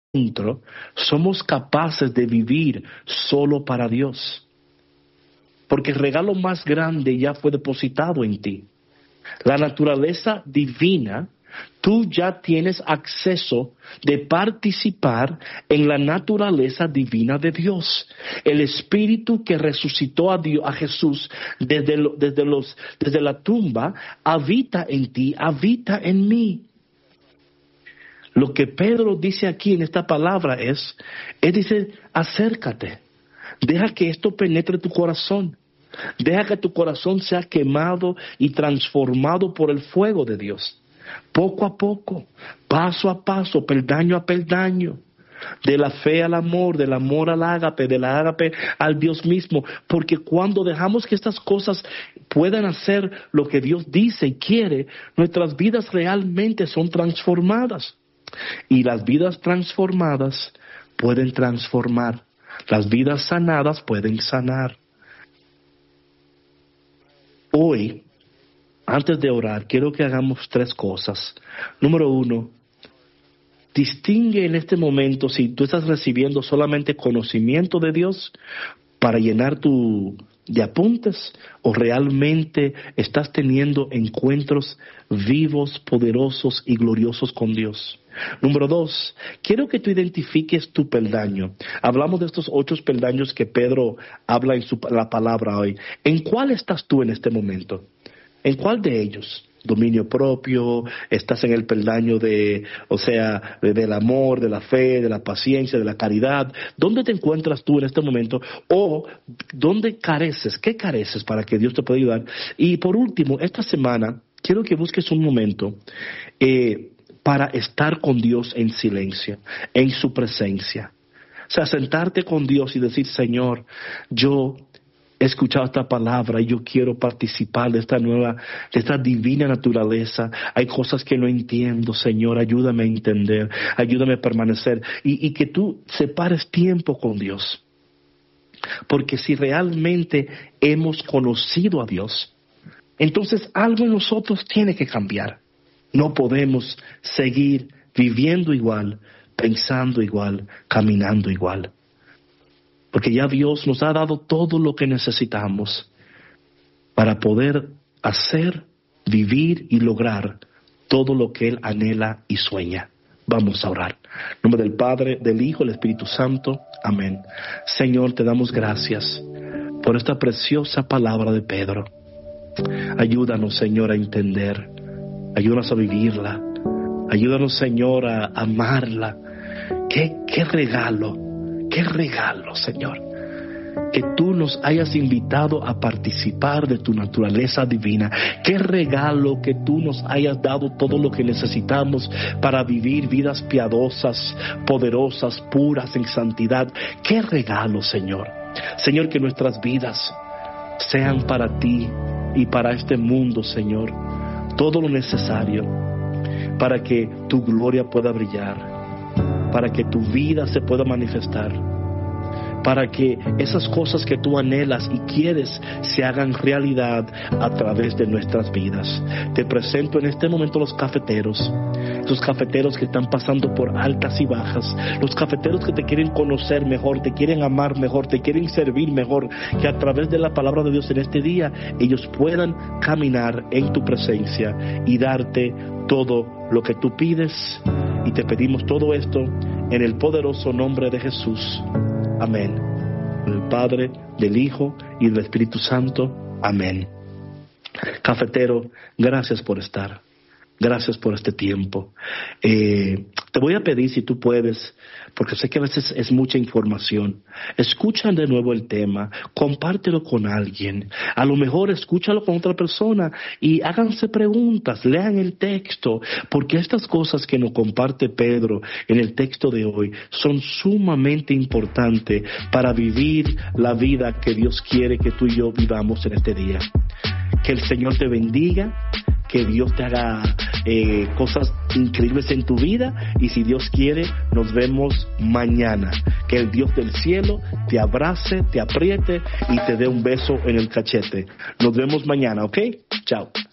dentro somos capaces de vivir solo para Dios. Porque el regalo más grande ya fue depositado en ti. La naturaleza divina, tú ya tienes acceso de participar en la naturaleza divina de Dios. El Espíritu que resucitó a Jesús desde la tumba habita en ti, habita en mí. Lo que Pedro dice aquí en esta palabra es dice, acércate, deja que esto penetre tu corazón, deja que tu corazón sea quemado y transformado por el fuego de Dios. Poco a poco, paso a paso, peldaño a peldaño, de la fe al amor, del amor al ágape, del ágape al Dios mismo, porque cuando dejamos que estas cosas puedan hacer lo que Dios dice y quiere, nuestras vidas realmente son transformadas. Y las vidas transformadas pueden transformar. Las vidas sanadas pueden sanar. Hoy, antes de orar, quiero que hagamos 3 cosas. Número 1, distingue en este momento si tú estás recibiendo solamente conocimiento de Dios para llenar de apuntes, o realmente estás teniendo encuentros vivos, poderosos y gloriosos con Dios. Número 2, quiero que tú identifiques tu peldaño. Hablamos de estos 8 peldaños que Pedro habla en la palabra hoy. ¿En cuál estás tú en este momento? ¿En cuál de ellos? Dominio propio, estás en el peldaño del amor, de la fe, de la paciencia, de la caridad. ¿Dónde te encuentras tú en este momento? O ¿dónde careces? ¿Qué careces para que Dios te pueda ayudar? Y por último, esta semana quiero que busques un momento para estar con Dios en silencio, en su presencia. O sea, sentarte con Dios y decir, Señor, yo he escuchado esta palabra y yo quiero participar de esta divina naturaleza. Hay cosas que no entiendo, Señor, ayúdame a entender, ayúdame a permanecer. Y que tú separes tiempo con Dios. Porque si realmente hemos conocido a Dios, entonces algo en nosotros tiene que cambiar. No podemos seguir viviendo igual, pensando igual, caminando igual. Porque ya Dios nos ha dado todo lo que necesitamos para poder hacer, vivir y lograr todo lo que Él anhela y sueña. Vamos a orar. En nombre del Padre, del Hijo, del Espíritu Santo. Amén. Señor, te damos gracias por esta preciosa palabra de Pedro. Ayúdanos, Señor, a entender. Ayúdanos a vivirla. Ayúdanos, Señor, a amarla. Qué regalo, Señor, que tú nos hayas invitado a participar de tu naturaleza divina. Qué regalo que tú nos hayas dado todo lo que necesitamos para vivir vidas piadosas, poderosas, puras, en santidad. Qué regalo, Señor. Señor, que nuestras vidas sean para ti y para este mundo, Señor, todo lo necesario para que tu gloria pueda brillar, para que tu vida se pueda manifestar, para que esas cosas que tú anhelas y quieres se hagan realidad a través de nuestras vidas. Te presento en este momento los cafeteros que están pasando por altas y bajas, los cafeteros que te quieren conocer mejor, te quieren amar mejor, te quieren servir mejor, que a través de la palabra de Dios en este día ellos puedan caminar en tu presencia y darte todo lo que tú pides. Y te pedimos todo esto en el poderoso nombre de Jesús. Amén. Del Padre, del Hijo y del Espíritu Santo. Amén. Cafetero, gracias por estar. Gracias por este tiempo. Te voy a pedir, si tú puedes, porque sé que a veces es mucha información, escucha de nuevo el tema, compártelo con alguien, a lo mejor escúchalo con otra persona y háganse preguntas, lean el texto, porque estas cosas que nos comparte Pedro en el texto de hoy son sumamente importantes para vivir la vida que Dios quiere que tú y yo vivamos en este día. Que el Señor te bendiga, que Dios te haga cosas increíbles en tu vida, y si Dios quiere, nos vemos mañana. Que el Dios del cielo te abrace, te apriete y te dé un beso en el cachete. Nos vemos mañana, ¿ok? Chao.